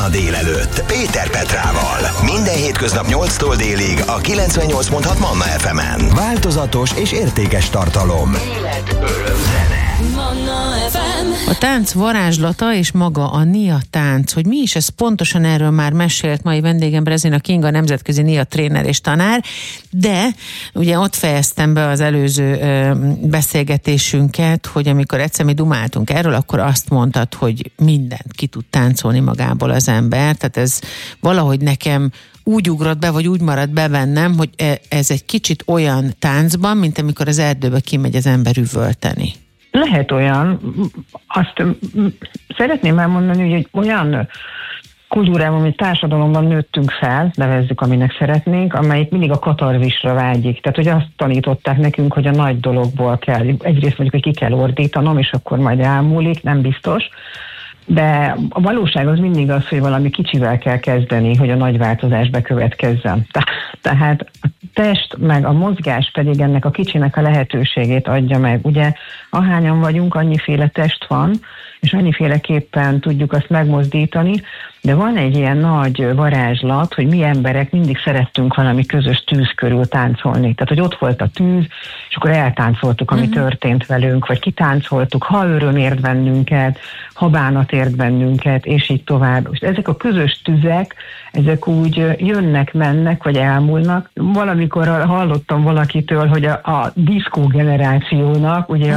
a délelőtt Péter Petrával. Minden hétköznap 8-tól délig a 98.6 Manna FM-en. Változatos és értékes tartalom. Élet, öröm, zene. Manna FM. A tánc varázslata és maga a Nia tánc, hogy mi is ez pontosan, erről már mesélt mai vendégem Brezina Kinga, nemzetközi Nia tréner és tanár, de ugye ott fejeztem be az előző beszélgetésünket, hogy amikor egyszer mi dumáltunk erről, akkor azt mondtad, hogy mindent ki tud táncolni magából az ember, tehát ez valahogy nekem úgy ugrott be, vagy úgy maradt be bennem, hogy ez egy kicsit olyan táncban, mint amikor az erdőbe kimegy az ember üvölteni. Lehet olyan, azt szeretném elmondani, hogy olyan kultúrában, vagy társadalomban nőttünk fel, nevezzük, aminek szeretnénk, amelyik mindig a katarzisra vágyik. Tehát, hogy azt tanították nekünk, hogy a nagy dologból kell, egyrészt mondjuk, hogy ki kell ordítanom, és akkor majd elmúlik, nem biztos. De a valóság az mindig az, hogy valami kicsivel kell kezdeni, hogy a nagy változás bekövetkezzen. Tehát a test meg a mozgás pedig ennek a kicsinek a lehetőségét adja meg. Ugye ahányan vagyunk, annyiféle test van, és annyiféleképpen tudjuk azt megmozdítani, de van egy ilyen nagy varázslat, hogy mi emberek mindig szerettünk valami közös tűz körül táncolni. Tehát, hogy ott volt a tűz, és akkor eltáncoltuk, ami történt velünk, vagy kitáncoltuk, ha öröm ért bennünket, ha bánat ért bennünket, és így tovább. És ezek a közös tüzek, ezek úgy jönnek, mennek, vagy elmúlnak. Valamikor hallottam valakitől, hogy a diszkó generációnak, ugye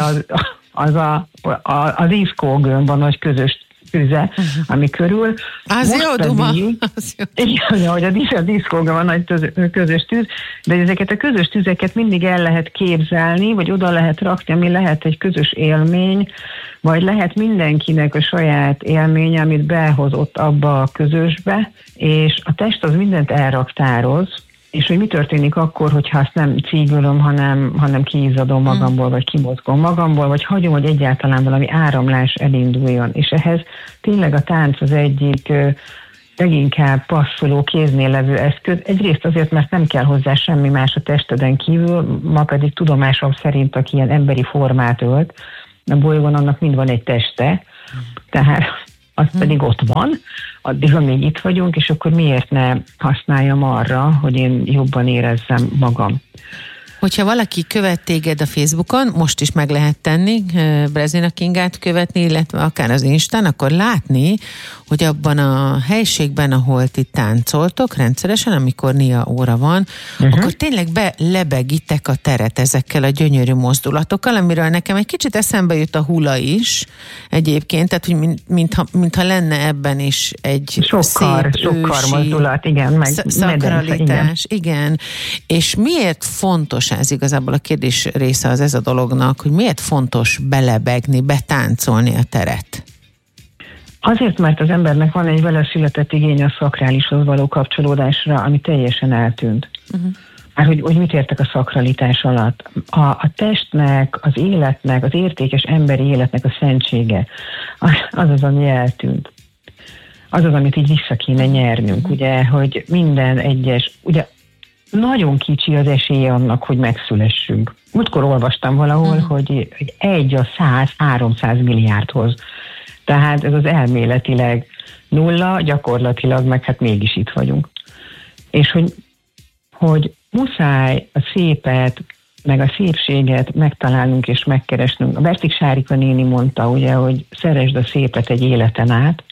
a diszkógömb a nagy közös tüze, ami körül. Az jó, Duma. Igen, hogy a diszkógömb a nagy közös tűz, de ezeket a közös tüzeket mindig el lehet képzelni, vagy oda lehet rakni, ami lehet egy közös élmény, vagy lehet mindenkinek a saját élménye, amit behozott abba a közösbe, és a test az mindent elraktároz, és hogy mi történik akkor, hogyha azt nem cígölöm, hanem kiizzadom magamból, vagy kimozgom magamból, vagy hagyom, hogy egyáltalán valami áramlás elinduljon. És ehhez tényleg a tánc az egyik leginkább passzoló, kéznél levő eszköz. Egyrészt azért, mert nem kell hozzá semmi más a testeden kívül, ma pedig tudomásom szerint, aki ilyen emberi formát ölt, a bolygón annak mind van egy teste, tehát az pedig ott van, addig, amíg itt vagyunk, és akkor miért ne használjam arra, hogy én jobban érezzem magam. Hogyha valaki követ téged a Facebookon, most is meg lehet tenni, Brezina Kingát követni, illetve akár az Instán, akkor látni, hogy abban a helyiségben, ahol ti táncoltok rendszeresen, amikor Nia óra van, akkor tényleg belebegitek a teret ezekkel a gyönyörű mozdulatokkal, amiről nekem egy kicsit eszembe jut a hula is egyébként, tehát hogy mintha lenne ebben is egy sokkal mozdulat, igen, meg szakralitás, igen. És miért fontos ez igazából a kérdés része az ez a dolognak, hogy miért fontos belebegni, betáncolni a teret? Azért, mert az embernek van egy vele született igény a szakrálishoz való kapcsolódásra, ami teljesen eltűnt. Már hogy mit értek a szakralitás alatt? A testnek, az életnek, az értékes emberi életnek a szentsége, az, ami eltűnt. Az, amit így vissza kéne nyernünk, ugye, hogy minden egyes, ugye nagyon kicsi az esélye annak, hogy megszülessünk. Múltkor olvastam valahol, hogy 1/100-300 milliárdhoz. Tehát ez az elméletileg nulla, gyakorlatilag meg hát mégis itt vagyunk. És hogy muszáj a szépet, meg a szépséget megtalálnunk és megkeresnünk. A Bertik Sárika néni mondta, ugye, hogy szeresd a szépet egy életen át,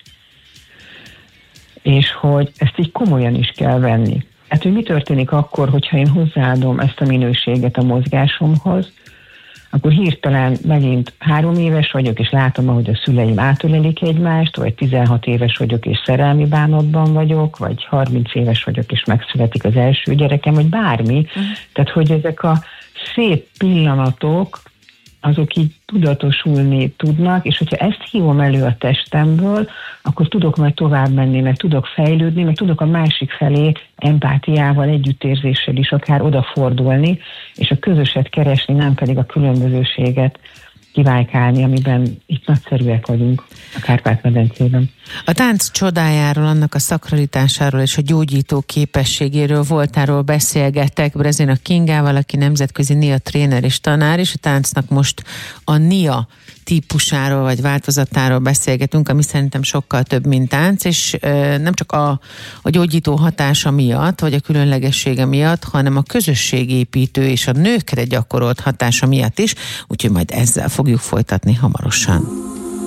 és hogy ezt így komolyan is kell venni. Hát, hogy mi történik akkor, hogyha én hozzáadom ezt a minőséget a mozgásomhoz, akkor hirtelen megint 3 éves vagyok, és látom, ahogy a szüleim átölelik egymást, vagy 16 éves vagyok, és szerelmi bánatban vagyok, vagy 30 éves vagyok, és megszületik az első gyerekem, vagy bármi. Tehát, hogy ezek a szép pillanatok, azok így tudatosulni tudnak, és hogyha ezt hívom elő a testemből, akkor tudok majd tovább menni, meg tudok fejlődni, meg tudok a másik felé empátiával, együttérzéssel is akár odafordulni, és a közöset keresni, nem pedig a különbözőséget kivájkálni, amiben itt nagyszerűek vagyunk a Kárpát-medencében. A tánc csodájáról, annak a szakralitásáról és a gyógyító képességéről, voltáról beszélgettek Brezina Kingával, aki nemzetközi NIA tréner és tanár, és a táncnak most a NIA típusáról vagy változatáról beszélgetünk, ami szerintem sokkal több, mint tánc, és nem csak a gyógyító hatása miatt, vagy a különlegessége miatt, hanem a közösségépítő és a nőkre gyakorolt hatása miatt is, úgyhogy majd ezzel fogjuk folytatni hamarosan.